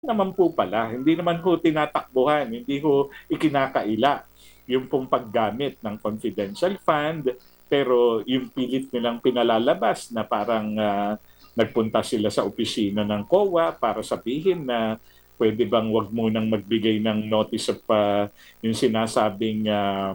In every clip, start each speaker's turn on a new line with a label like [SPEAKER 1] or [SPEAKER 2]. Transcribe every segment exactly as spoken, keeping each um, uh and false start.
[SPEAKER 1] naman po pala, hindi naman ho tinatakbuhan, hindi ho ikinakaila yung pong paggamit ng confidential fund, pero yung pilit nilang pinalalabas na parang uh, nagpunta sila sa opisina ng C O A para sabihin na pwede bang wag munang magbigay ng notice of uh, yung sinasabing uh,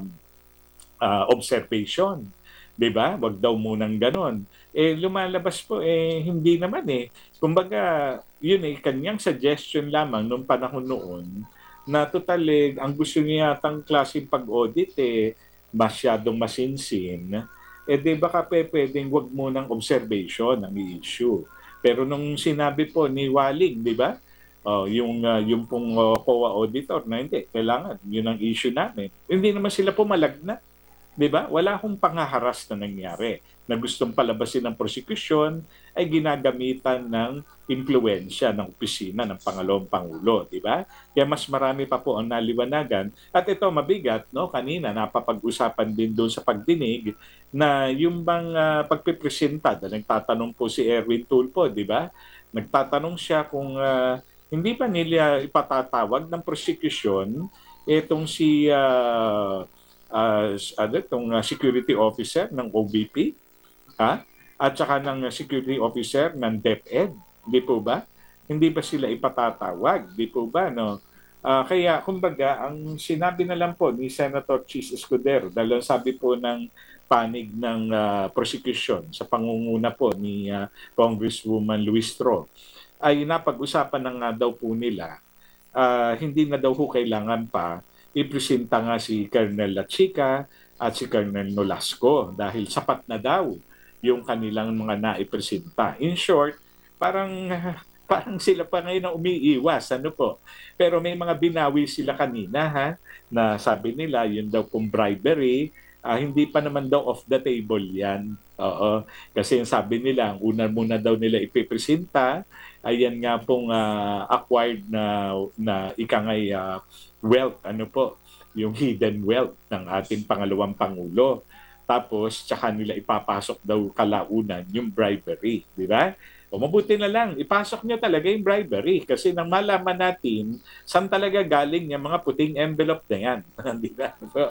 [SPEAKER 1] uh, observation. 'Di ba? Wag daw munang ganon. Eh lumalabas po eh hindi naman eh. Kumbaga, yun eh kanyang suggestion lamang nung panahon noon na total eh, ang gusto niya yatang klaseng pag-audit eh masyadong masinsin. Eh di baka pe, pwedeng wag munang observation ang issue. Pero nung sinabi po ni Waling, 'di ba? Oh, yung uh, yung pong uh, C O A auditor na hindi kailangan yun ang issue namin. Hindi naman sila pumalag na. 'Di ba? Wala akong pangaharas na nangyari na gustong palabasin ng prosekusyon ay ginagamitan ng impluensya ng opisina ng Pangalawang Pangulo, 'di ba? Kaya mas marami pa po ang naliwanagan at ito mabigat, no? Kanina napapag-usapan din doon sa pagdinig na yung bang uh, pagpipresenta, dahil nagtatanong po si Erwin Tulfo, 'di ba? Nagtatanong siya kung uh, hindi ba nila ipatatawag ng prosecution itong si uh, uh, ano, itong uh, security officer ng O B P, ha? At saka ng security officer ng DepEd, di po ba? Hindi ba sila ipatatawag, di po ba, no? Uh, kaya, kumbaga, ang sinabi na lang po ni Senator Chis Escudero, dahil sabi po ng panig ng uh, prosecution sa pangunguna po ni uh, Congresswoman Luis Tro, ay napag-usapan na nga daw po nila, uh, hindi na daw ho kailangan pa ipresenta nga si Colonel Lachica at si Colonel Nolasco dahil sapat na daw yung kanilang mga naipresenta. In short, parang parang sila pa ngayon ang umiiwas, ano po. Pero may mga binawi sila kanina ha, na sabi nila yun daw kung bribery, ah, hindi pa naman daw off the table yan. Oo. Kasi yung sabi nila, ang una muna daw nila ipipresenta, ayan nga pong ah, acquired na, na ikangay ah, wealth, ano po, yung hidden wealth ng ating pangalawang Pangulo. Tapos, tsaka nila ipapasok daw kalaunan yung bribery, di ba? O mabuti na lang, ipasok niya talaga yung bribery kasi nang malaman natin saan talaga galing yung mga puting envelope na yan. di ba?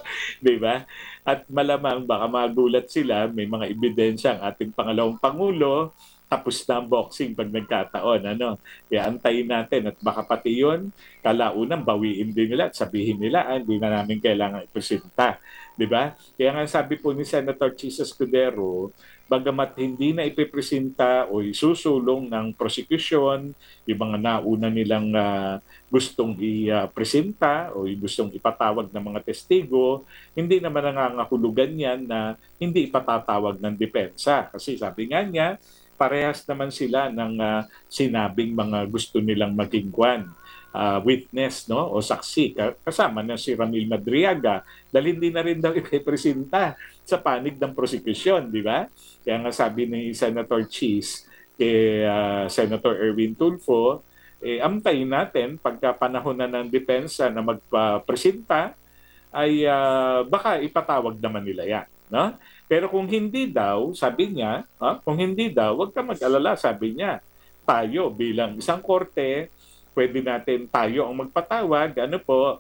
[SPEAKER 1] di ba? At malamang baka magulat sila, may mga ebidensya ang ating pangalawang Pangulo, tapos na ang boxing pag nagkataon. Ano? Kaya antayin natin at baka pati yun, kalaunan bawiin din nila at sabihin nila, ah, hindi na namin kailangan ipresenta. Di ba? Kaya nga sabi po ni Senator Chis Escudero, bagamat hindi na ipipresenta o isusulong ng prosecution, yung mga nauna nilang uh, gustong i-presenta o gustong ipatawag ng mga testigo, hindi naman nangangahulugan yan na hindi ipatatawag ng depensa. Kasi sabi nga niya, parehas naman sila ng uh, sinabing mga gusto nilang maging kwan, uh, witness no o saksi kasama na si Ramil Madriaga dahil hindi na rin daw ipipresenta sa panig ng prosecution, di ba? Kaya nga sabi ni Senator Cheese kay uh, Senator Erwin Tulfo, eh, amtayin natin pagka panahon na ng depensa na magpapresenta ay uh, baka ipatawag naman nila yan. No? Pero kung hindi daw, sabi niya, ha? Kung hindi daw, huwag ka mag-alala, sabi niya. Tayo bilang isang korte, pwede natin tayo ang magpatawag, ano po,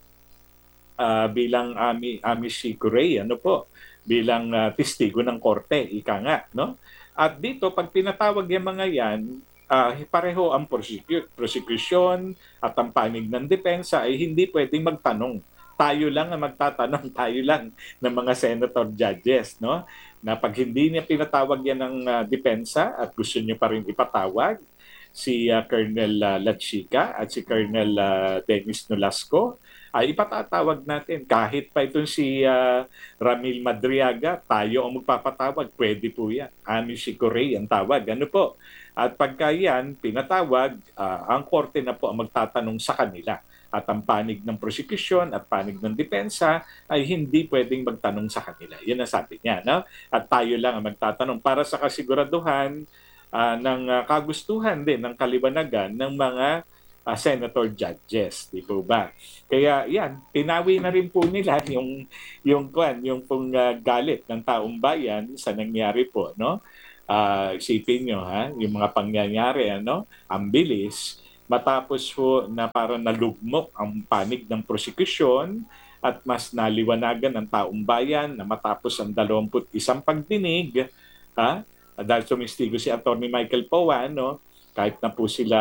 [SPEAKER 1] uh, bilang Ami, Ami Shikuray, ano po, bilang uh, testigo ng korte, ika nga, no? At dito, pag pinatawag yung mga yan, uh, pareho ang prosecu- prosecution at ang panig ng depensa ay hindi pwedeng magtanong. Tayo lang ang magtatanong, tayo lang ng mga senator judges, no? Na pag hindi niya pinatawag yan ng uh, depensa at gusto niyo pa rin ipatawag, si uh, Colonel uh, Lachica at si Colonel uh, Dennis Nolasco, ay ipatatawag natin. Kahit pa itong si uh, Ramil Madriaga, tayo ang magpapatawag. Pwede po yan. Ami si Corey ang tawag. Ano po? At pagka yan, pinatawag, uh, ang korte na po ang magtatanong sa kanila. At ang panig ng prosecution at panig ng depensa ay hindi pwedeng magtanong sa kanila. Yun ang sabi niya. No? At tayo lang ang magtatanong para sa kasiguraduhan uh, ng uh, kagustuhan din ng kaliwanagan ng mga uh, senator judges, di po ba? Kaya yan, tinawi na rin po nila yung yung kwan, yung pong uh, galit ng taong bayan sa nangyari po, no? Uh, isipin nyo ha, yung mga pangyayari ano, ang bilis matapos ho na para nalugmok ang panig ng prosekusyon at mas naliwanagan ng taong bayan na matapos ang dalawamput isang pagdinig, ha? Dahil sumistigo si Attorney Michael Poa, no? Kahit na po sila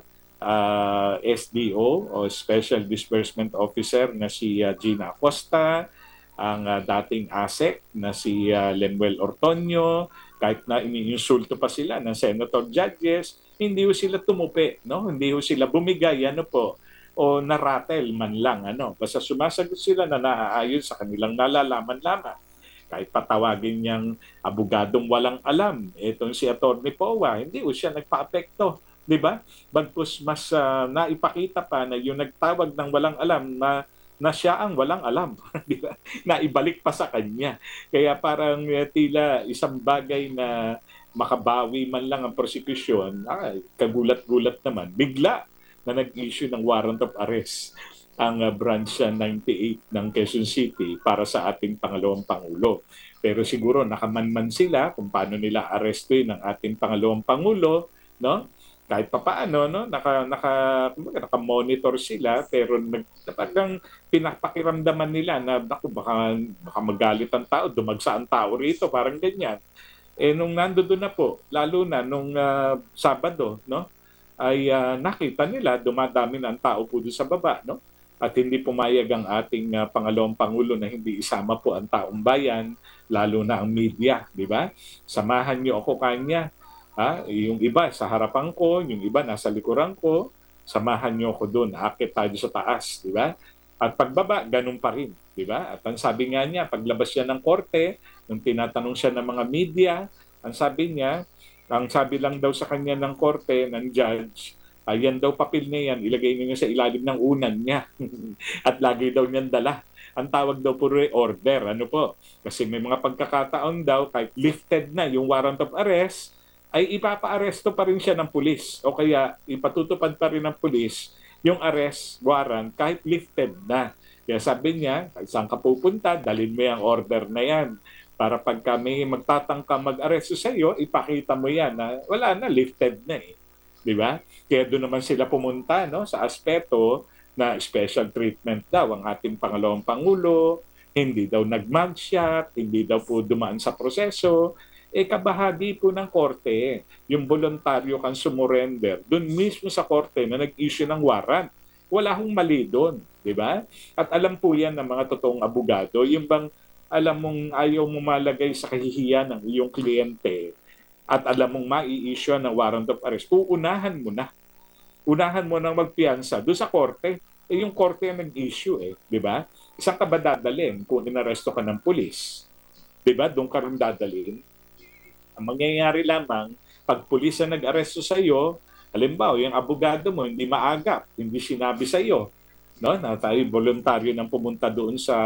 [SPEAKER 1] uh, S D O o Special Disbursement Officer na si uh, Gina Acosta, ang uh, dating A S E C na si uh, Lemuel Ortonio, kahit na iniinsulto pa sila ng senator judges, hindi ho sila tumupi, no? Hindi ho sila bumigay, ano po, o naratel man lang, ano. Basta sumasagot sila na naaayon sa kanilang nalalaman lamang. Kahit patawagin niyang abogadong walang alam, itong si Attorney Poa, hindi ho siya nagpa-apekto, di ba? Bagkus mas uh, naipakita pa na yung nagtawag ng walang alam na na siya ang walang alam, di ba? Na ibalik pa sa kanya. Kaya parang uh, tila isang bagay na makabawi man lang ang prosecution, ay, kagulat-gulat naman, bigla na nag-issue ng warrant of arrest ang uh, branch uh, ninety-eight ng Quezon City para sa ating pangalawang Pangulo. Pero siguro nakamanman sila kung paano nila arrestuin ang ating pangalawang Pangulo, no? Kahit pa paano, no, naka naka naka-monitor sila, pero nag talagang pinapakiramdaman nila na naku, baka baka magalit ang tao, dumagsa ang tao rito, parang ganyan. Eh nung nandoon na po, lalo na nung uh, Sabado, no, ay uh, nakita nila dumadami na ang tao po doon sa baba, no? At hindi pumayag ang ating uh, pangalawang Pangulo na hindi isama po ang taong bayan, lalo na ang media, di ba? Samahan niyo ako kanya. Ha? Yung iba sa harapan ko, yung iba nasa likuran ko, samahan niyo ako doon, akit tayo sa taas, di ba? At pagbaba, ganun pa rin, di ba? At ang sabi nga niya, paglabas niya ng korte, nung tinatanong siya ng mga media, ang sabi niya, ang sabi lang daw sa kanya ng korte, ng judge, ayan daw papel niya yan, ilagay niya sa ilalim ng unan niya. At lagi daw niyan dala. Ang tawag daw po order, ano po? Kasi may mga pagkakataon daw, kahit lifted na yung warrant of arrest, ay ipapa-aresto pa rin siya ng pulis o kaya ipatutupad pa rin ng pulis yung arrest warrant kahit lifted na. Kaya sabi niya, saan ka pupunta, dalhin mo yung order na yan. Para pag kami magtatangka mag-aresto sa iyo, ipakita mo yan na wala na, lifted na eh. Di ba? Kaya doon naman sila pumunta, no, sa aspeto na special treatment daw ang ating pangalawang Pangulo, hindi daw nag-mugshot, hindi daw po dumaan sa proseso, eh kabahagi po ng korte, yung voluntaryo kang sumurrender, doon mismo sa korte na nag-issue ng warrant. Wala hong mali doon, di ba? At alam po yan ng mga totoong abogado, yung bang alam mong ayaw mo malagay sa kahihiyan ng iyong kliyente at alam mong mai-issue ng warrant of arrest, uunahan mo na. Unahan mo nang magpiyansa doon sa korte. Eh yung korte ang nag-issue eh, di ba? Isang ka ba dadalhin kung inaresto ka ng pulis? Di ba? Doon ka rin dadalhin. Ang mangyayari lamang, pag pulis na nag-aresto sa iyo, halimbawa, yung abogado mo hindi maagap, hindi sinabi sa iyo, no, na tayo voluntaryo nang pumunta doon sa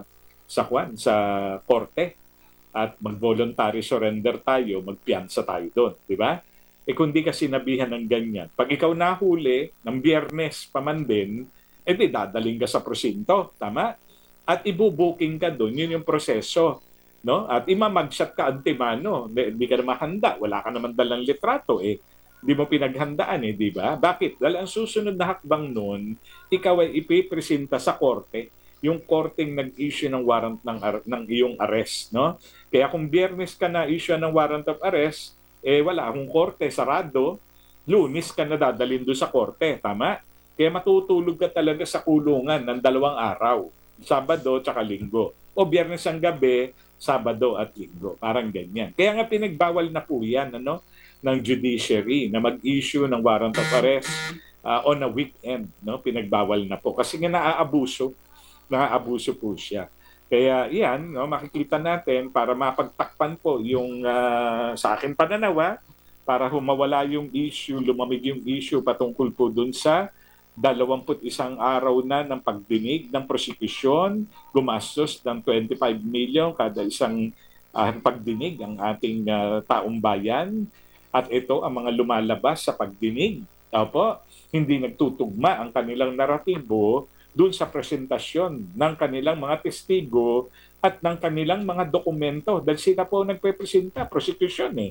[SPEAKER 1] sa kwan, sa korte at mag-voluntary surrender tayo, magpiyansa tayo doon, di ba? Eh kung di ka sinabihan ng ganyan, pag ikaw nahuli ng Biyernes pa man din, eh di dadaling ka sa presinto, tama? At ibubuking ka doon, yun yung proseso. No? At imamagshot ka antemano, hindi ka naman handa, wala ka naman dalang litrato eh. Hindi mo pinaghandaan eh, di ba? Bakit? Dahil ang susunod na hakbang noon, ikaw ay ipipresenta sa korte, yung korteng nag-issue ng warrant ng, ng iyong arrest, no? Kaya kung Biyernes ka na issue ng warrant of arrest, eh wala akong korte, sarado, Lunes ka na dadalhin doon sa korte, tama? Kaya matutulog ka talaga sa kulungan ng dalawang araw, Sabado at Linggo. O Biyernes ang gabi, Sabado at Linggo. Parang ganyan. Kaya nga pinagbawal na po yan, ano, ng judiciary na mag-issue ng warrant of arrest uh, on a weekend. No? Pinagbawal na po. Kasi nga naaabuso. Naaabuso po siya. Kaya yan, no, makikita natin para mapagtakpan po yung uh, sa akin pananawa, para humawala yung issue, lumamig yung issue patungkol po dun sa dalawamput isang araw na ng pagdinig ng prosekusyon, gumastos ng twenty-five million kada isang uh, pagdinig ang ating uh, taong bayan. At ito ang mga lumalabas sa pagdinig. Opo, hindi nagtutugma ang kanilang naratibo dun sa presentasyon ng kanilang mga testigo at ng kanilang mga dokumento. Dahil sila po nagpepresenta, prosecution eh.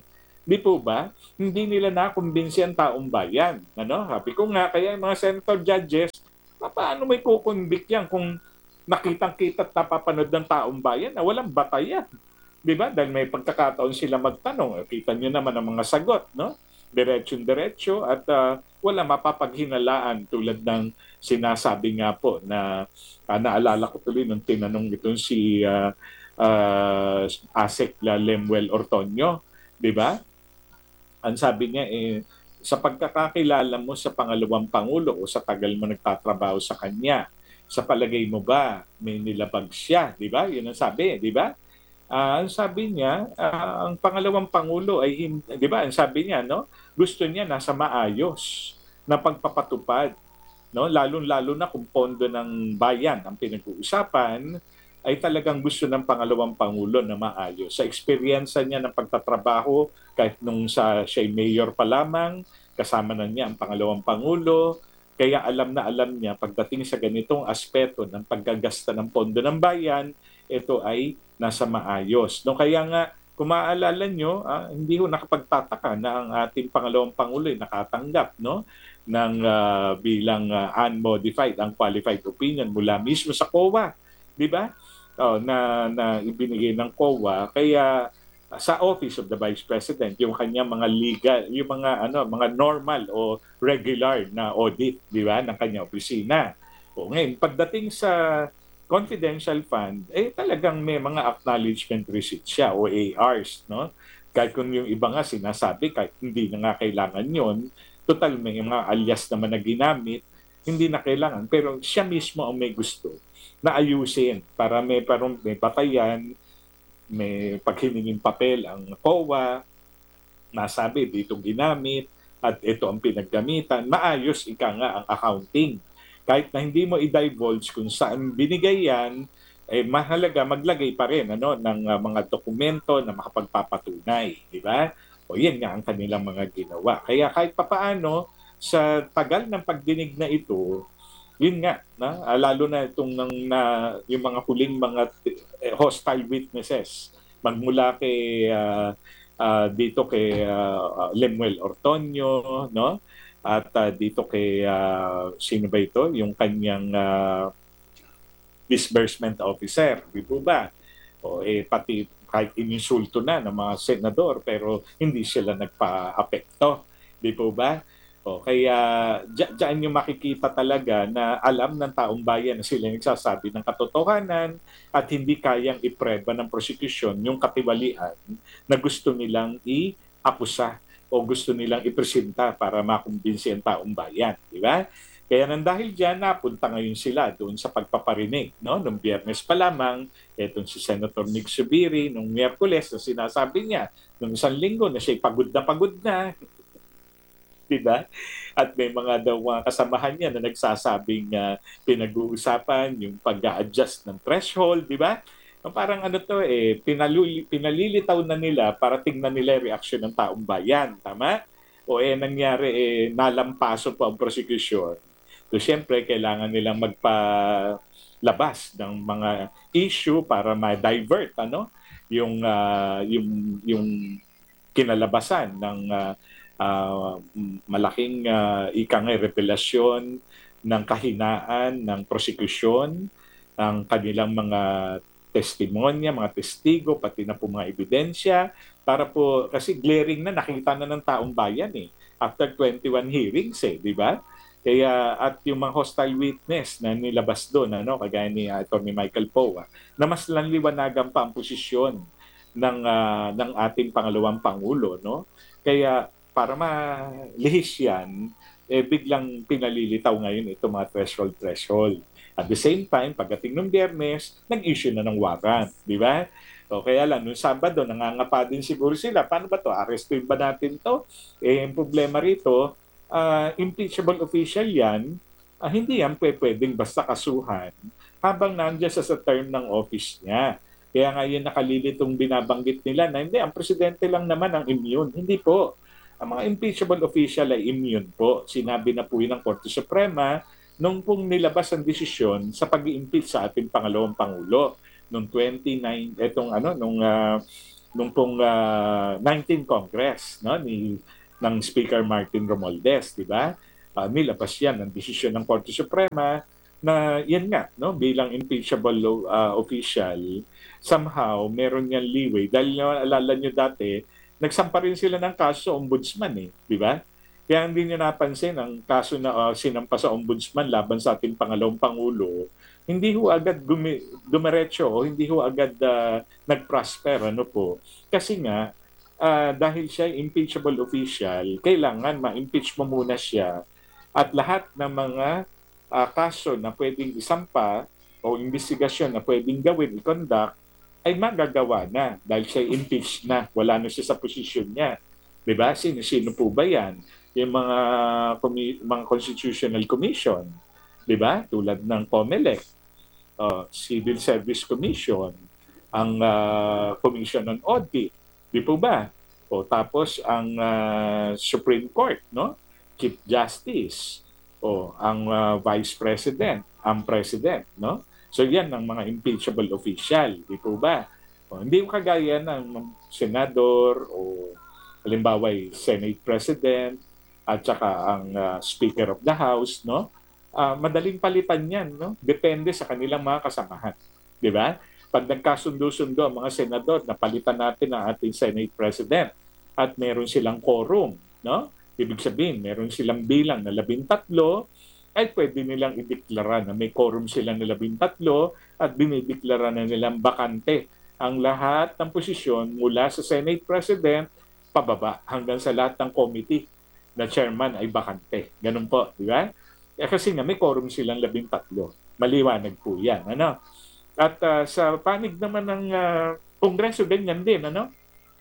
[SPEAKER 1] Di po ba? Hindi nila nakumbinsi ang taong bayan. Ano? Sabi ko nga, kaya yung mga senator judges, paano may kukonvict yan kung nakitang-kita at napapanood ng taong bayan na walang batayan? Di ba? Dahil may pagkakataon sila magtanong. Kita nyo naman ang mga sagot, no? Diretso-diretso at uh, wala mapapaghinalaan tulad ng sinasabi nga po na uh, naalala ko tuloy nung tinanong itong si uh, uh, Asek Lemuel Ortonio, di ba? Ang sabi niya eh, sa pagkakakilala mo sa pangalawang pangulo o sa tagal mo nagtatrabaho sa kanya, sa palagay mo ba may nilabag siya, di ba? Yun ang sabi, di ba? Uh, ang sabi niya, uh, ang pangalawang pangulo ay, di ba, ang sabi niya, no, gusto niya nasa maayos na pagpapatupad, no, lalong-lalo na kung pondo ng bayan ang pinag-uusapan, ay talagang gusto ng pangalawang pangulo na maayos. Sa experience niya ng pagtatrabaho, kahit nung sa siya'y mayor pa lamang, kasama na niya ang pangalawang pangulo, kaya alam na alam niya pagdating sa ganitong aspeto ng paggagasta ng pondo ng bayan, ito ay nasa maayos. No, kaya nga, kung maaalala nyo, ah, hindi ho nakapagtataka na ang ating pangalawang pangulo ay nakatanggap, no, ng uh, bilang uh, unmodified, unqualified opinion mula mismo sa C O A, di ba? Oh, na, na ibinigay ng C O A. Kaya uh, sa Office of the Vice President, yung kanyang mga legal, yung mga ano, mga normal o regular na audit, di ba, ng kanyang opisina. O ngayon, pagdating sa confidential fund, eh talagang may mga acknowledgement receipt siya o A Rs, no? Kahit kung yung iba nga sinasabi, kahit hindi na nga kailangan yon, total may mga alias naman na ginamit, hindi na kailangan. Pero siya mismo ang may gusto na ayusin para may, parang may batayan, may paghiningin papel ang C O A, nasabi dito ginamit, at ito ang pinaggamitan, maayos ika nga ang accounting. Kahit na hindi mo i-divulge kung saan binigay yan, eh mahalaga maglagay pa rin ano ng uh, mga dokumento na makapagpapatunay, di ba? O yan nga ang kanilang mga ginawa. Kaya kahit papaano sa tagal ng pagdinig na ito, yun nga, na lalo na itong ng na yung mga huling mga eh, hostile witnesses magmula kay uh, uh, dito kay uh, Lemuel Ortonio, no? At uh, dito kay, uh, sino ba ito? Yung kanyang uh, disbursement officer, di po ba? O eh, pati kahit ininsulto na ng mga senador, pero hindi sila nagpa-apekto, di po ba? O, kaya diyan yung makikita talaga na alam ng taong bayan na sila nagsasabi ng katotohanan at hindi kayang ipreba ng prosecution yung katiwalian na gusto nilang i-akusa o gusto nilang ipresenta para makumbinsi ang taong bayan, di ba? Kaya nang dahil dyan, napunta ngayon sila doon sa pagpaparinig. No? Noong Biyernes pa lamang, etong si Senator Nick Zubiri, nung Miyerkules, na sinasabi niya, nung isang linggo na siya'y pagod na pagod na, di ba? At may mga daw mga kasamahan niya na nagsasabing uh, pinag-uusapan yung pag-a-adjust ng threshold, di ba? Parang ano to eh, pinaluli, pinalilitaw na nila para tingnan nila yung reaksyon ng taong bayan. Tama? O eh, nangyari eh, nalampaso po ang prosecution. So, siyempre, kailangan nilang magpalabas ng mga issue para ma-divert, ano? Yung, uh, yung, yung kinalabasan ng uh, uh, malaking uh, ikang revelasyon ng kahinaan ng prosecution, ng kanilang mga testimonya, mga testigo, pati na po mga ebidensya, para po, kasi glaring na nakita na ng taong bayan eh, after twenty-one hearings eh, di ba? Kaya, at yung mga hostile witness na nilabas doon, ano, kagaya ni uh, Atty. Michael Poa, na mas lanliwanagan pa ang posisyon ng, uh, ng ating pangalawang Pangulo, no? Kaya, para malihis yan, eh, biglang pinalilitaw ngayon ito mga threshold-threshold. At the same time, pagdating ng Biyernes, nag-issue na ng warrant, di ba? O kaya lang, noong Sabado, nangangapa din siguro sila. Paano ba to? Arrestuin ba natin to? Eh, yung problema rito, uh, impeachable official yan, uh, hindi yan pwedeng basta kasuhan habang nandiyan sa, sa term ng office niya. Kaya nga yun nakalilitong binabanggit nila na hindi, ang presidente lang naman ang immune. Hindi po. Ang mga impeachable official ay immune po. Sinabi na po yun ng Korte Suprema nung pong nilabas ang desisyon sa pag-i-impeach sa ating pangalawang pangulo noong twenty-nine etong ano nung uh, nung pong uh, nineteenth Congress, no, ni ng Speaker Martin Romualdez, di ba? Uh, nilabas yan ang desisyon ng Korte Suprema na yan nga, no, bilang impeachable uh, official, somehow meron yan leeway. Dahil alala nyo dati, nagsampa rin sila ng kaso sa ombudsman eh, di ba? Kaya hindi nyo napansin ang kaso na uh, sinampa sa ombudsman laban sa ating pangalawang pangulo, hindi ho agad gumi, dumiretso o hindi ho agad uh, nag-prosper, ano po. Kasi nga, uh, dahil siya impeachable official, kailangan ma-impeach mo muna siya at lahat ng mga uh, kaso na pwedeng isampa o investigasyon na pwedeng gawin, i-conduct, ay magagawa na dahil siya impeached na. Wala na siya sa posisyon niya. Diba? Sino-sino po ba yan? Yung mga, mga Constitutional Commission, diba? Tulad ng COMELEC, uh, Civil Service Commission, ang uh, Commission on Audit, di po ba? O tapos ang uh, Supreme Court, no? Chief Justice, o ang uh, Vice President, ang President, no? So yan ang mga impeachable official, di po ba? O, hindi ko kagaya ng senador o halimbawa Senate President at saka ang uh, Speaker of the House, no? Uh, madaling palitan yan, no? Depende sa kanilang mga kasamahan, di ba? Pag nagkasundo-sundo ang mga senador, napalitan natin ang ating Senate President at meron silang quorum, no? Ibig sabihin, meron silang bilang na labintatlo, ay pwede nilang ideklara na may quorum sila na labintatlo at dinideklara na nilang bakante ang lahat ng posisyon mula sa Senate President pababa hanggang sa lahat ng committee na chairman ay bakante. Ganun po, di ba? Eh, kasi nga may quorum silang labintatlo. Maliwanag po yan. Ano? At uh, sa panig naman ng uh, Kongreso, ganyan din. Ano?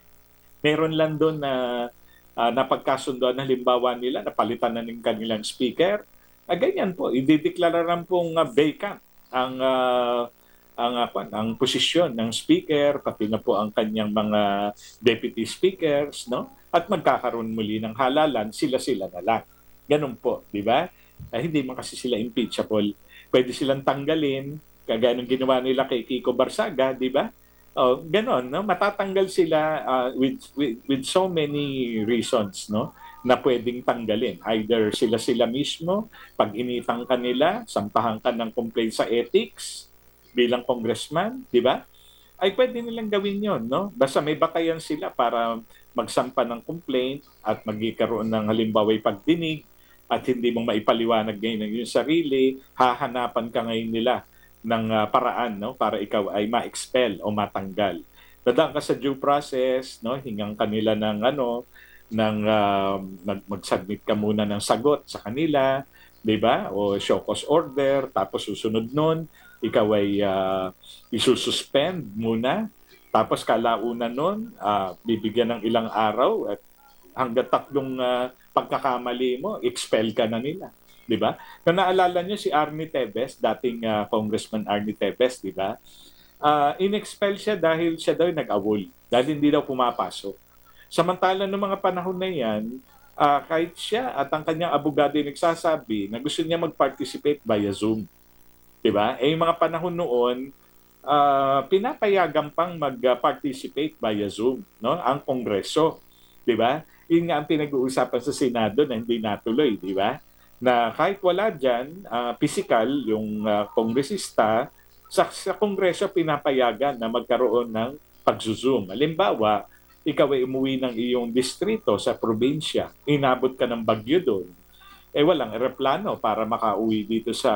[SPEAKER 1] Meron lang doon na uh, napagkasundoan, halimbawa nila, napalitan na ng kanilang speaker. Uh, ganyan po, idideklara lang pong uh, vacant ang uh, ang uh, ang posisyon ng speaker, pati na po ang kanyang mga deputy speakers, no? At magkakaroon muli ng halalan, sila-sila na lang. Ganun po, di ba? Uh, hindi man kasi sila impeachable. Pwede silang tanggalin, kagaya ng ginawa nila kay Kiko Barsaga, di ba? Oh, ganon, no? Matatanggal sila uh, with, with with so many reasons, no? Na pwedeng tanggalin. Either sila-sila mismo, pag initang kanila, sampahan ka ng complaint sa ethics bilang congressman, di ba? Ay pwede nilang gawin yon, no? Basta may batayan sila para magsampa ng complaint at magkakaroon ng halimbawa'y pagdinig at hindi mo maipaliwanag ngayon ang iyong sarili, hahanapan ka ngayon nila ng uh, paraan, no, para ikaw ay ma-expel o matanggal. Dadaan ka sa due process, no, hingang kanila ng ano, ng uh, mag-submit ka muna ng sagot sa kanila, 'di ba? O show cause order, tapos susunod nun, ikaw ay uh, isususpend muna, tapos kalaunan nun, uh, bibigyan ng ilang araw at hanggang tatlong uh, pagkakamali mo, expel ka na nila. Di ba? Kung naalala niyo si Arnie Tevez, dating uh, Congressman Arnie Tevez, di ba? Uh, in-expel siya dahil siya daw nag-awol, dahil hindi daw pumapasok. Samantala ng mga panahon na yan, uh, kahit siya at ang kanyang abogado ay nagsasabi na gusto niya mag-participate via Zoom. Di ba? Eh yung mga panahon noon, uh, pinapayagan pang mag-participate via Zoom, no? Ang Kongreso. Di ba? Yun nga ang pinag-uusapan sa Senado na hindi natuloy, di ba? Na kahit wala dyan, uh, physical, yung uh, kongresista, sa, sa Kongreso pinapayagan na magkaroon ng pag-zoom. Halimbawa, ikaw ay umuwi ng iyong distrito sa probinsya, inabot ka ng bagyo doon, eh walang eroplano para makauwi dito sa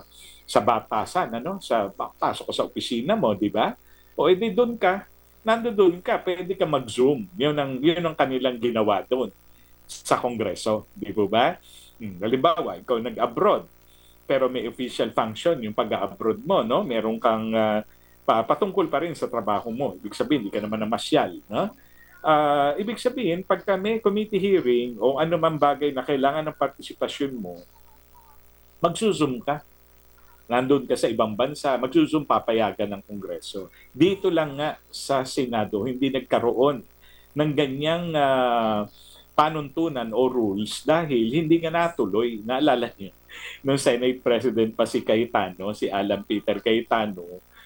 [SPEAKER 1] sa batasan, ano? Sa pasok ko sa opisina mo, di ba? O edi doon ka, nandoon ka, pwede ka mag-zoom. Yun ang, yun ang kanilang ginawa doon sa Kongreso, di ba ba? Hmm, halimbawa, ikaw nag-abroad, pero may official function yung pag-abroad mo, no? Meron kang uh, patungkol pa rin sa trabaho mo. Ibig sabihin, hindi ka naman namasyal, no? Uh, ibig sabihin, pag may committee hearing o ano man bagay na kailangan ng partisipasyon mo, magsusum ka. Nandun ka sa ibang bansa, magsusum papayagan ng Kongreso. Dito lang nga sa Senado, hindi nagkaroon ng ganyang uh, panuntunan o rules dahil hindi nga natuloy. Naalala niyo, nung Senate President pa si Cayetano, si Alan Peter Cayetano,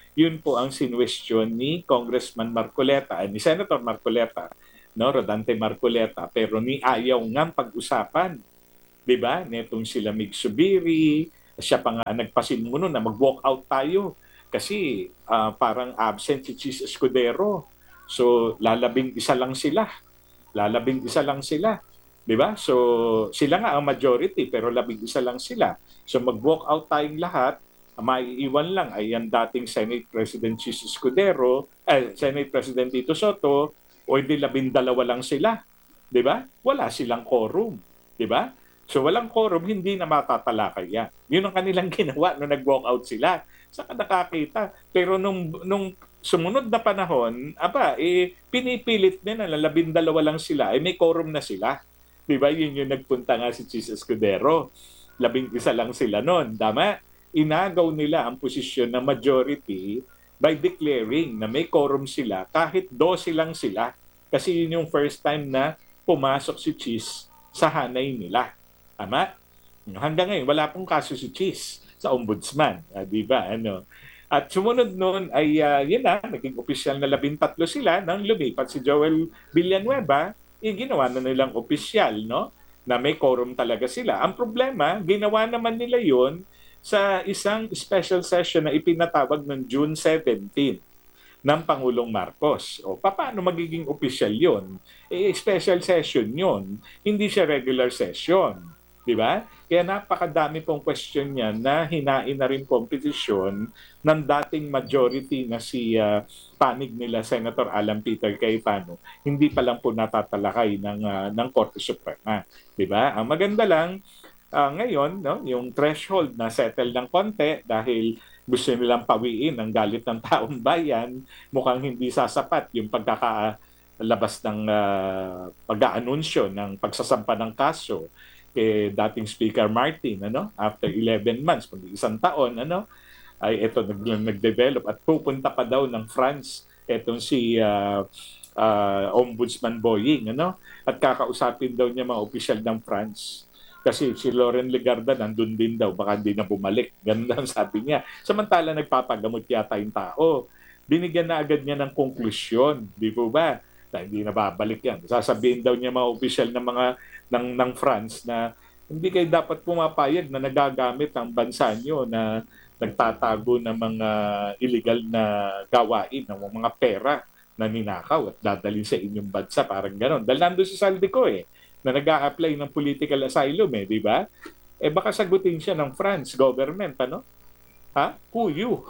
[SPEAKER 1] Yun po ang sinwestiyon ni Congressman Marcoleta, ni Senator Marcoleta, no, Rodante Marcoleta, pero ni ayaw ngang pag-usapan, 'di ba? Netong sila Mig Subiri, siya pa nga nagpasimuno na mag-walk out tayo kasi ah, parang absent si Chis Escudero. So lalabing isa lang sila. Lalabing isa lang sila. 'Di ba? So sila nga ang majority pero labing isa lang sila. So mag-walk out tayong lahat, ang maiiwan lang ay ang dating Senate President Chis Escudero, eh, Senate President Tito Soto, o hindi labindalawa lang sila. 'Di ba? Wala silang quorum. 'Di ba? So walang quorum, hindi na matatalakay yan. Yun ang kanilang ginawa nung nag-walk out sila. Saka nakakita. Pero nung, nung sumunod na panahon, aba, eh, pinipilit nila na labindalawa lang sila, eh may quorum na sila. Di ba? Yun yung nagpunta nga si Chis Escudero. Labing isa lang sila noon. Tama? Inagaw nila ang posisyon ng majority by declaring na may quorum sila kahit dose lang sila. Kasi yun yung first time na pumasok si Chis sa hanay nila. Tama? Hanggang ngayon, wala pong kaso si Chis sa ombudsman. Uh, di ba? Ano? At sumunod noon ay, uh, yun na, naging opisyal na labintatlo sila nang lumipat si Joel Villanueva, eh, ginawa na nilang opisyal, no? Na may quorum talaga sila. Ang problema, ginawa naman nila yon sa isang special session na ipinatawag noong June seventeenth ng Pangulong Marcos. O paano magiging opisyal yon? Eh, special session yon, hindi siya regular session. Di ba? Kaya napakadami pong question niya na hinain na rin kompetisyon ng dating majority na si uh, panig nila Senator Alan Peter Cayetano. Hindi pa lang po natatalakay ng, uh, ng Korte Suprema. Di ba? Ang maganda lang, uh, ngayon, no, yung threshold na settle ng konti dahil gusto nilang pawiin ang galit ng taong bayan, mukhang hindi sasapat yung pagkakalabas ng uh, pag-aanunsyo ng pagsasampa ng kaso kay dating Speaker Martin, ano, after eleven months, pag isang taon, ano, ay ito nag, nag-develop at pupunta pa daw ng France etong si uh, uh, Ombudsman Boying, ano, at kakausapin daw niya mga opisyal ng France. Kasi si Lauren Legarda nandun din daw, baka hindi na bumalik. Ganun ang sabi niya. Samantala nagpapagamot yata yung tao. Binigyan na agad niya ng konklusyon, di po ba? Na hindi na babalik yan. Sasabihin daw niya mga opisyal ng mga ng, ng France na hindi kayo dapat pumapayag na nagagamit ang bansa nyo na nagtatago ng mga illegal na gawain, ng mga pera na ninakaw at dadalhin sa inyong bansa. Parang gano'n. Dahil nandun si Saldico eh, na nag-a-apply ng political asylum eh, di ba? Eh baka sagutin siya ng France government, ano? Ha? Who you?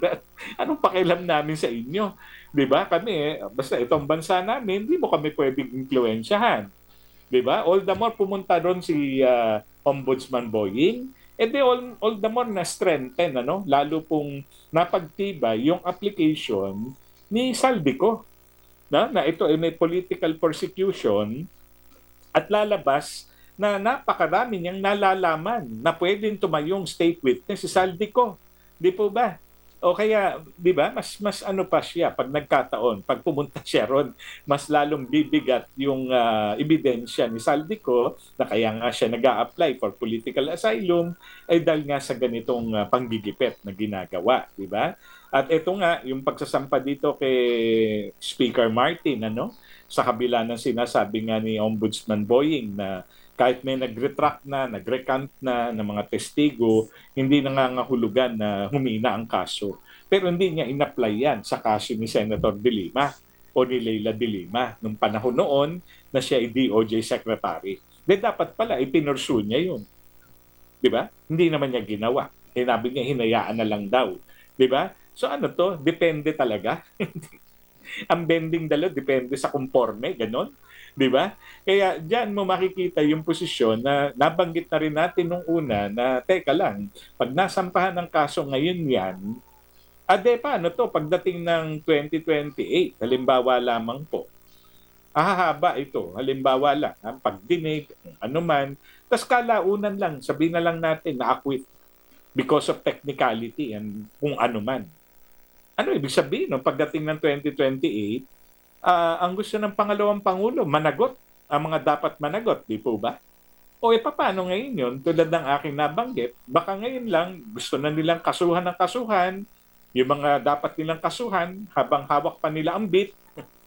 [SPEAKER 1] Anong pakialam namin sa inyo? Di ba? Kami eh, basta itong bansa namin, hindi mo kami pwedeng influensyahan. Di ba? All the more pumunta doon si uh, Ombudsman Boying, eh di all, all the more na strengthen, ano? Lalo pong napagtibay yung application ni Saldico, na, na ito ay may political persecution at lalabas na napakarami niyang nalalaman na pwedeng tumayong state witness si Saldico. Di po ba? O kaya, di ba, mas, mas ano pa siya, pag nagkataon, pag pumunta siya ron, mas lalong bibigat yung uh, ebidensya ni Saldico na kaya nga siya nag-a-apply for political asylum, ay dahil nga sa ganitong uh, panggigipit na ginagawa, di ba? At ito nga, yung pagsasampa dito kay Speaker Martin, ano, sa kabila ng sinasabi nga ni Ombudsman Boying na kahit may nag-retract na, nag-recant na ng mga testigo, hindi nangangahulugan na humina ang kaso. Pero hindi niya in-apply yan sa kaso ni Senator De Lima o ni Leila De Lima nung panahon noon na siya ay D O J Secretary. De dapat pala, ipinursu niya yun. Di ba? Hindi naman niya ginawa. Sinabi niya, hinayaan na lang daw. Di ba? So ano to? Depende talaga. Ang bending dalo, depende sa conforme, ganon. Di ba? Kaya diyan mo makikita yung posisyon na nabanggit na rin natin nung una na teka lang, pag nasampahan ng kaso ngayon yan, ade paano to pagdating ng twenty twenty-eight, halimbawa lamang po, ahahaba ito, halimbawa lang, ang pagdinig, ano man, tas kalaunan lang, sabihin na lang natin na acquit because of technicality and kung ano man. Ano ibig sabihin no? Pagdating ng twenty twenty-eight, uh, ang gusto ng pangalawang Pangulo, managot ang mga dapat managot, di po ba? O e paano ngayon yun? Tulad ng aking nabanggit, baka ngayon lang gusto na nilang kasuhan ng kasuhan, Yung mga dapat nilang kasuhan, habang hawak pa nila ang bit,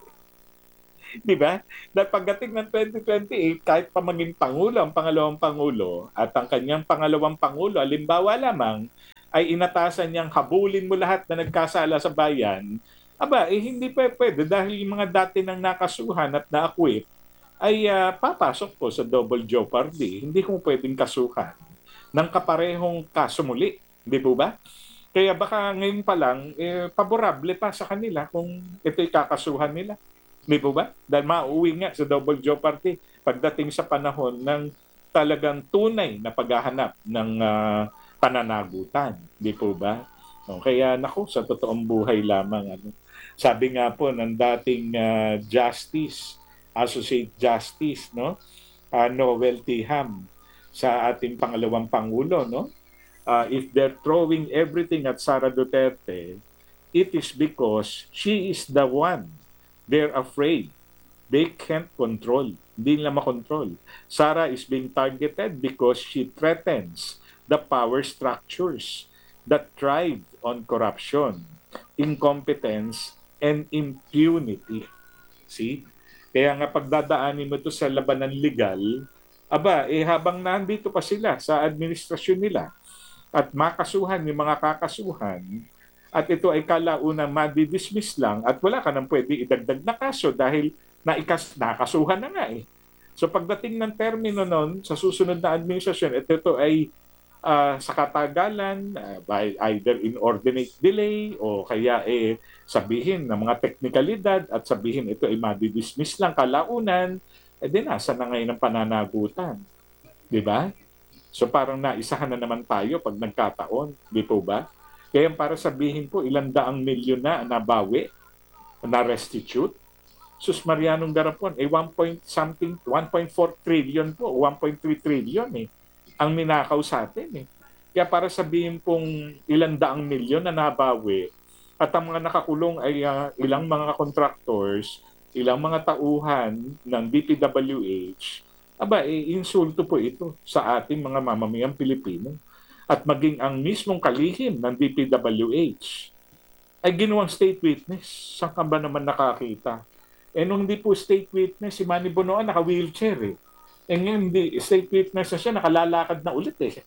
[SPEAKER 1] di ba? Dahil pagdating ng twenty twenty-eight, kahit pa maging Pangulo, ang pangalawang Pangulo, at ang kanyang pangalawang Pangulo, halimbawa lamang, ay inatasan niyang habulin mo lahat na nagkasala sa bayan, aba, eh hindi pa pwede dahil yung mga dati nang nakasuhan at na-acquit ay ah, papasok po sa double jeopardy. Hindi ko pwedeng kasuhan ng kaparehong kaso muli. Hindi po ba? Kaya baka ngayon pa lang, eh, paborable pa sa kanila kung ito'y kakasuhan nila. Di po ba? Dahil mauwi nga sa double jeopardy pagdating sa panahon ng talagang tunay na paghahanap ng ah, pananagutan. Di po ba? O, kaya naku, sa totoong buhay lamang. Ano, sabi nga po ng dating ah, Justice, Associate Justice, no? Ah, Noel T. Ham, sa ating pangalawang Pangulo, no? Uh, if they're throwing everything at Sara Duterte, it is because she is the one they're afraid. They can't control. Hindi nila makontrol. Sara is being targeted because she threatens the power structures that thrive on corruption, incompetence, and impunity. See? Kaya nga pagdadaanin mo ito sa labanan legal, aba, eh habang nandito pa sila sa administrasyon nila, at makasuhan yung mga kakasuhan, at ito ay kalaunang madidismiss lang at wala ka nang pwede idagdag na kaso dahil naikas, nakasuhan na nga eh. So pagdating ng termino nun, sa susunod na administrasyon, ito, ito ay uh, sa katagalan, uh, by either inordinate delay o kaya eh sabihin ng mga teknikalidad at sabihin ito ay madidismiss lang kalaunan, eh di nasa na ngayon ang pananagutan. Di ba? So parang naisahan na naman tayo pag nagkataon, di po ba? Kaya para sabihin po, ilang daang milyon na nabawi, na restitute, sus Marianong Garapon, eh one point something, one point four trillion po, one point three trillion eh, ang minakaw sa atin eh. Kaya para sabihin pong ilang daang milyon na nabawi, at ang mga nakakulong ay uh, ilang mga contractors, ilang mga tauhan ng D P W H, aba, eh, insulto po ito sa ating mga mamamayang Pilipino. At maging ang mismong kalihim ng D P W H ay ginawang state witness. Saan ka ba naman nakakita? Eh nung hindi po state witness, si Manny Bonoan naka-wheelchair eh. Eh ngayon, hindi, state witness na siya, nakalalakad na ulit eh.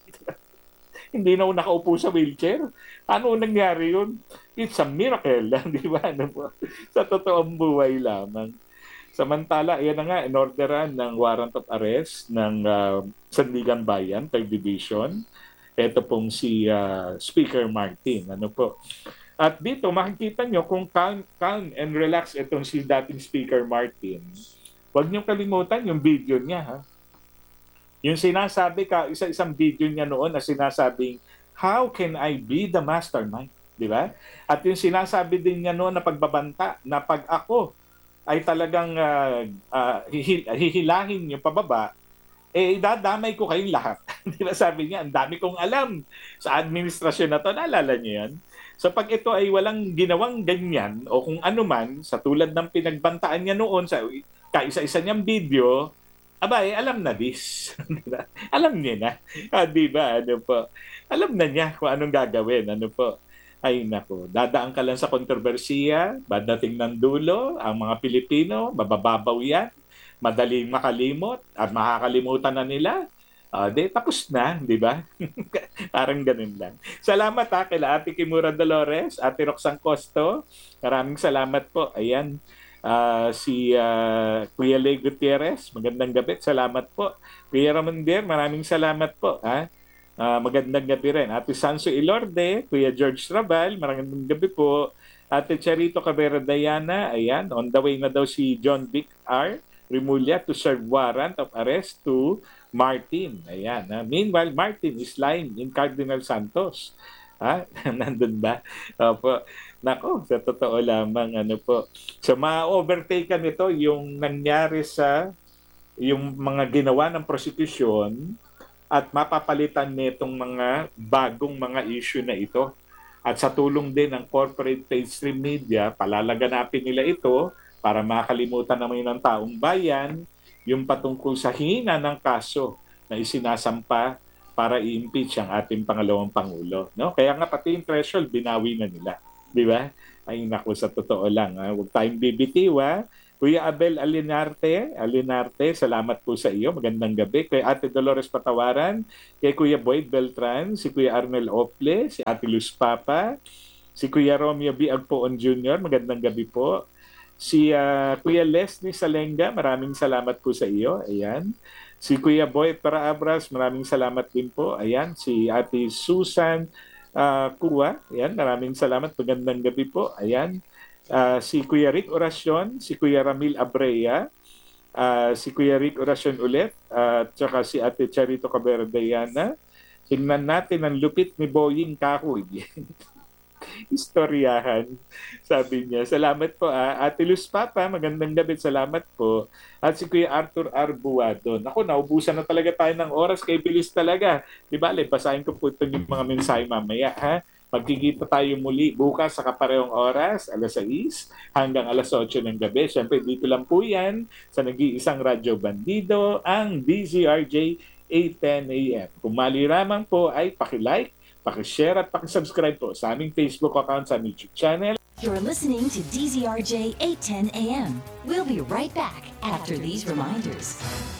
[SPEAKER 1] Hindi na nakaupo sa wheelchair. Ano nangyari yun? It's a miracle lang, di ba? Ano po? Sa totoong buhay lamang. Samantala, ayan na nga, inorderan ng warrant of arrest ng uh, Sandigan Bayan, third Division. Ito pong si uh, Speaker Martin. Ano po? At dito, makikita nyo kung calm, calm and relax itong si dating Speaker Martin. Huwag nyo kalimutan yung video niya. Ha? Yung sinasabi ka, isa-isang video niya noon na sinasabing, how can I be the mastermind? Di ba? At yung sinasabi din niya noon na pagbabanta, na pag ako ay talagang uh, uh, hihil, hihilahin yung pababa, eh dadamay ko kayong lahat. Di ba sabi niya, ang dami kong alam sa administrasyon na to, naalala niyo yan? So pag ito ay walang ginawang ganyan, o kung ano man, sa tulad ng pinagbantaan niya noon, sa kaisa-isa niyang video, aba, eh, alam na this. Diba? Alam niya na. Ah, di ba? Ano po? Alam na niya kung anong gagawin. Ano po? Ay nako, dadaan ka lang sa kontrobersiya, badating ng dulo, ang mga Pilipino, mabababaw yan, madaling makalimot, at makakalimutan na nila, uh, de, tapos na, di ba? Parang ganun lang. Salamat ha, kila Ate Kimura Dolores, Ate Roxanne Costo, maraming salamat po. Ayan, uh, si uh, Kuya Lay Gutierrez, magandang gabi, salamat po. Kuya Ramondier, maraming salamat po. Ha? Uh, magandang gabi rin. Ate Sanso Ilorde, Kuya George Rabal, magandang gabi po. Ate Charito Cabrera Diana, ayan, on the way na daw si John Vic R. Remulla to serve warrant of arrest to Martin. Ayan. Ha? Meanwhile, Martin is lying in Cardinal Santos. Ha? Nandun ba? Opo. Nako, sa totoo lamang, ano po. So, ma-overtake nito yung nangyari sa yung mga ginawa ng prosecution at mapapalitan nitong mga bagong mga issue na ito. At sa tulong din ng corporate mainstream media, palalaganapin nila ito para makalimutan naman ng taong bayan yung patungkol sa hina ng kaso na isinasampa para i-impeach ang ating pangalawang Pangulo. No? Kaya nga pati yung threshold, binawi na nila. Di ba? Ay naku, sa totoo lang. Ha? Huwag tayong bibitiw. Ha? Kuya Abel Alinarte, Alinarte, salamat po sa iyo. Magandang gabi. Kay Ate Dolores Patawaran, kay Kuya Boyd Beltran, si Kuya Arnel Ople, si Ate Luz Papa, si Kuya Romeo B. Agpoon Junior, magandang gabi po. Si uh, Kuya Leslie Salenga, maraming salamat po sa iyo. Ayan. Si Kuya Boy Paraabras, maraming salamat din po. Ayan. Si Ate Susan uh, Kuwa, ayan, maraming salamat. Magandang gabi po. Ayan. Uh, si Kuya Rick Oracion, si Kuya Ramil Abreya, uh, si Kuya Rick Oracion ulit, at uh, saka si Ate Charito Caberdayana. Tingnan natin ang lupit ni Boying Kahoy. Istoryahan, sabi niya. Salamat po, ah. Ate Luz Papa, magandang gabi. Salamat po. At si Kuya Arthur Arbuado. Naku, naubusan na talaga tayo ng oras. Kay bilis talaga. Di ba, basahin ko po ito yung mga mensahe mamaya, ha? Magkikita tayo muli bukas sa kaparehong oras, alas sais hanggang alas otso ng gabi. Siyempre, dito lang po yan sa nag-iisang Radyo Bandido, ang D Z R J eight ten A M. Kung mali lamang po ay paki-like, paki-share at paki-subscribe po sa aming Facebook account, sa YouTube channel.
[SPEAKER 2] You're listening to D Z R J eight ten A M. We'll be right back after these reminders.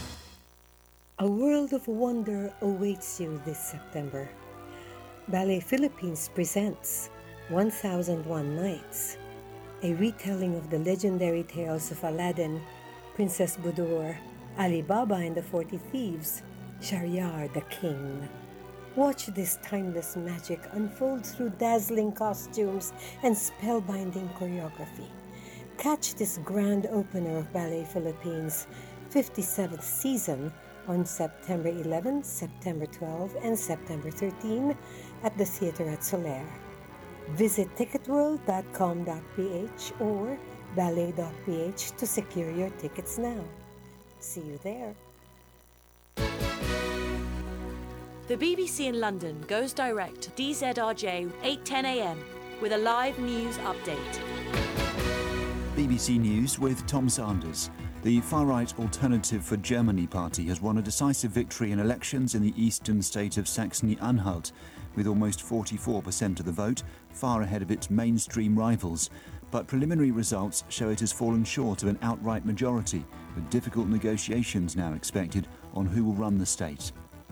[SPEAKER 3] A world of wonder awaits you this September. Ballet Philippines presents one thousand one Nights, a retelling of the legendary tales of Aladdin, Princess Budur, Ali Baba and the Forty Thieves, Shahryar the King. Watch this timeless magic unfold through dazzling costumes and spellbinding choreography. Catch this grand opener of Ballet Philippines' fifty-seventh season on September eleventh, September twelfth, and September thirteenth at the Theater at Soler. Visit ticket world dot com dot p h or ballet dot p h to secure your tickets now. See you there.
[SPEAKER 4] The B B C in London goes direct to D Z R J eight ten A M with a live news update.
[SPEAKER 5] B B C News with Tom Sanders. The far-right Alternative for Germany party has won a decisive victory in elections in the eastern state of Saxony-Anhalt, with almost forty-four percent of the vote, far ahead of its mainstream rivals. But preliminary results show it has fallen short of an outright majority, with difficult negotiations now expected on who will run the state.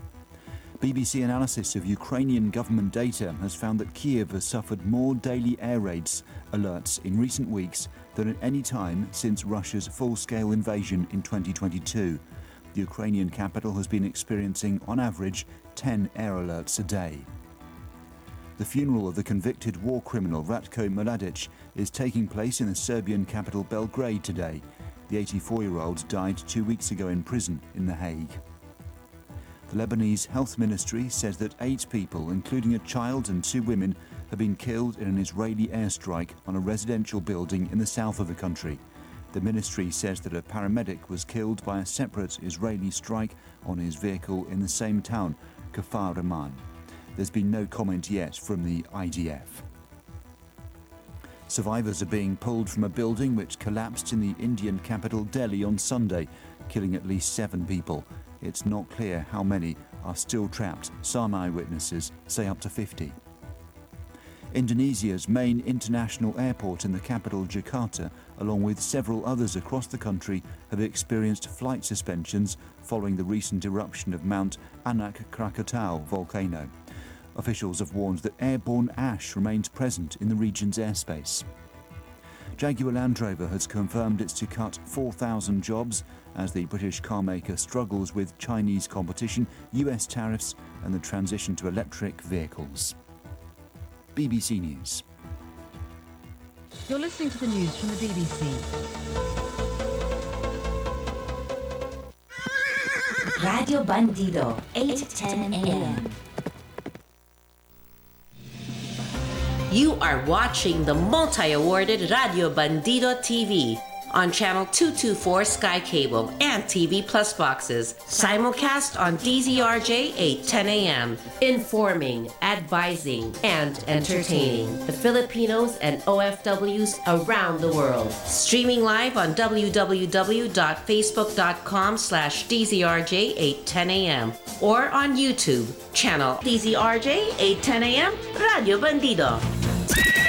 [SPEAKER 5] B B C analysis of Ukrainian government data has found that Kiev has suffered more daily air raids alerts in recent weeks than at any time since Russia's full-scale invasion in twenty twenty-two. The Ukrainian capital has been experiencing, on average, ten air alerts a day. The funeral of the convicted war criminal Ratko Mladic is taking place in the Serbian capital Belgrade today. The eighty-four-year-old died two weeks ago in prison in The Hague. The Lebanese Health Ministry says that eight people, including a child and two women, have been killed in an Israeli airstrike on a residential building in the south of the country. The ministry says that a paramedic was killed by a separate Israeli strike on his vehicle in the same town, Kfar Aman. There's been no comment yet from the I D F. Survivors are being pulled from a building which collapsed in the Indian capital Delhi on Sunday, killing at least seven people. It's not clear how many are still trapped. Some eyewitnesses say up to fifty. Indonesia's main international airport in the capital Jakarta, along with several others across the country, have experienced flight suspensions following the recent eruption of Mount Anak Krakatau volcano. Officials have warned that airborne ash remains present in the region's airspace. Jaguar Land Rover has confirmed it's to cut four thousand jobs as the British carmaker struggles with Chinese competition, U S tariffs and the transition to electric vehicles. B B C News.
[SPEAKER 6] You're listening to the news from the B B C.
[SPEAKER 2] Radio Bandido, eight ten A M.
[SPEAKER 7] You are watching the multi-awarded Radio Bandido T V on channel two twenty-four Sky Cable and T V Plus boxes. Simulcast on D Z R J eight ten A M. Informing, advising, and entertaining the Filipinos and O F Ws around the world. Streaming live on w w w dot facebook dot com slash D Z R J eight ten A M or on YouTube, channel D Z R J eight ten A M Radio Bandido.